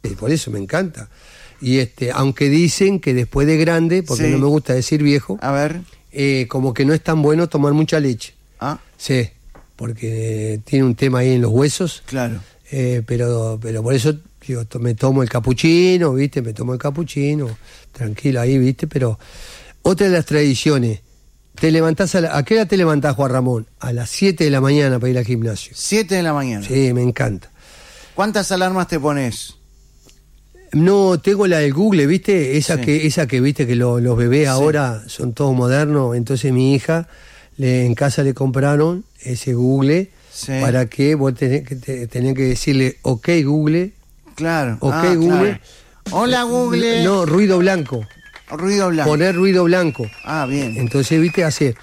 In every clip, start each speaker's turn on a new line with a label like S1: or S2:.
S1: por eso me encanta. Y aunque dicen que después de grande, porque no me gusta decir viejo,
S2: a ver,
S1: como que no es tan bueno tomar mucha leche.
S2: Ah.
S1: Sí, porque tiene un tema ahí en los huesos.
S2: Claro.
S1: Pero por eso digo, me tomo el capuchino, ¿viste? Me tomo el capuchino, tranquilo ahí, ¿viste? Pero otra de las tradiciones, te levantás ¿a qué hora te levantás, Juan Ramón? A las 7 de la mañana para ir al gimnasio.
S2: 7 de la mañana.
S1: Sí, me encanta.
S2: ¿Cuántas alarmas te pones?
S1: No, tengo la del Google, ¿viste? Esa que viste que los bebés ahora son todos modernos, entonces mi hija en casa le compraron ese Google para que vos tenés que decirle ok Google.
S2: Claro.
S1: Ok Google.
S2: Claro. Hola Google.
S1: No, ruido blanco.
S2: Ruido blanco.
S1: Poner ruido blanco.
S2: Ah, bien.
S1: Entonces, viste, hace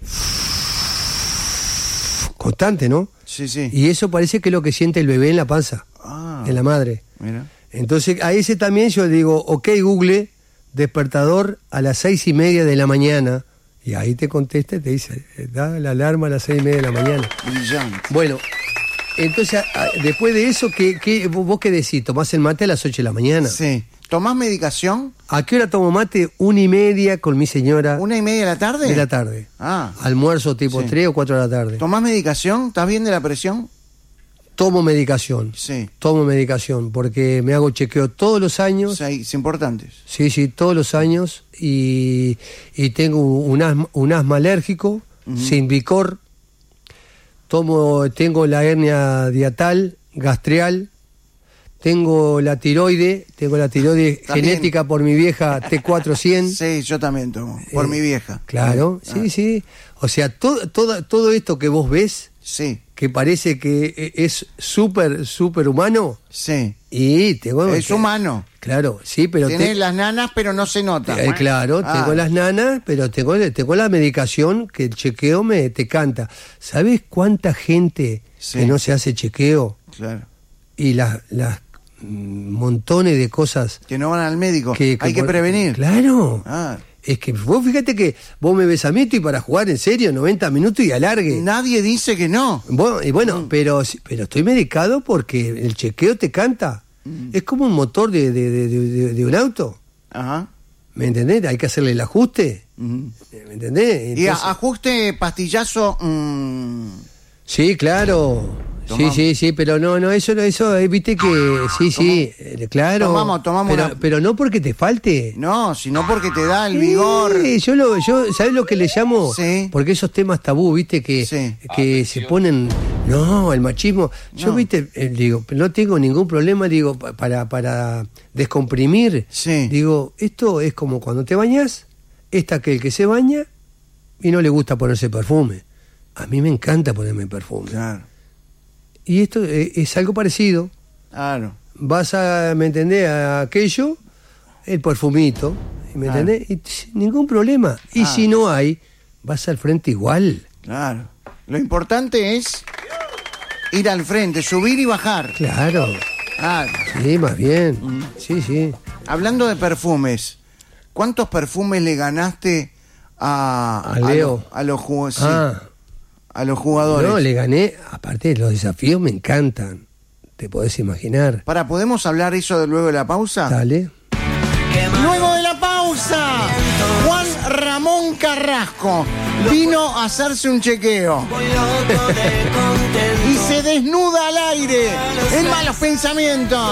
S1: constante, ¿no?
S2: Sí, sí.
S1: Y eso parece que es lo que siente el bebé en la panza, en la madre.
S2: Mira.
S1: Entonces, a ese también yo le digo, ok Google, despertador a las 6:30 de la mañana. Y ahí te contesta y te dice, da la alarma a las 6:30 de la mañana.
S2: Brillante.
S1: Bueno, entonces, después de eso, ¿vos qué decís? ¿Tomás el mate a las 8 de la mañana?
S2: Sí. ¿Tomás medicación?
S1: ¿A qué hora tomo mate? 1:30 con mi señora.
S2: ¿1:30 de la tarde?
S1: De la tarde.
S2: Ah.
S1: Almuerzo tipo 3 o 4 de la tarde.
S2: ¿Tomás medicación? ¿Estás bien de la presión?
S1: Tomo medicación.
S2: Sí.
S1: Tomo medicación porque me hago chequeo todos los años.
S2: Sí, es importante.
S1: Sí, todos los años. Y tengo un asma alérgico, sin Vicor. Tengo la hernia diatal, gastrial. Tengo la tiroide genética por mi vieja T400.
S2: Sí, yo también tomo, por mi vieja.
S1: Claro, sí. O sea, todo esto que vos ves, que parece que es súper humano.
S2: Sí.
S1: Y
S2: es humano.
S1: Claro, sí, pero...
S2: Tenés las nanas, pero no se nota.
S1: Claro, tengo las nanas, pero tengo la medicación que el chequeo te canta. ¿Sabés cuánta gente que no se hace chequeo?
S2: Claro.
S1: Y las montones de cosas
S2: que no van al médico, hay que prevenir.
S1: Claro. Es que vos fíjate que vos me ves a mí, estoy para jugar en serio 90 minutos y alargue.
S2: Nadie dice que no.
S1: Bueno, pero estoy medicado porque el chequeo te canta. Es como un motor de un auto.
S2: Ajá.
S1: ¿Me entendés? Hay que hacerle el ajuste. ¿Me entendés?
S2: Entonces, y ajuste, pastillazo.
S1: Sí, claro. Tomamos. Sí, pero no, eso, viste que, sí, claro.
S2: Tomamos.
S1: Pero no porque te falte.
S2: No, sino porque te da el vigor.
S1: Yo ¿sabes lo que le llamo?
S2: Sí.
S1: Porque esos temas tabú, viste, que se ponen, no, el machismo. Yo, viste, digo, no tengo ningún problema, digo, para descomprimir.
S2: Sí.
S1: Digo, esto es como cuando te bañas, está aquel que se baña y no le gusta ponerse perfume. A mí me encanta ponerme perfume.
S2: Claro.
S1: Y esto es algo parecido.
S2: Claro.
S1: Vas ¿me entendés? A aquello, el perfumito, ¿me entendés? Y sin ningún problema. Y si no hay, vas al frente igual.
S2: Claro. Lo importante es ir al frente, subir y bajar.
S1: Claro. Sí, más bien. Sí.
S2: Hablando de perfumes, ¿cuántos perfumes le ganaste a
S1: Leo?
S2: A los jugadores.
S1: No, le gané. Aparte, los desafíos me encantan. Te podés imaginar.
S2: ¿Podemos hablar eso de luego de la pausa?
S1: Dale.
S2: Luego de la pausa, Juan Ramón Carrasco vino a hacerse un chequeo. Y se desnuda al aire en Malos Pensamientos.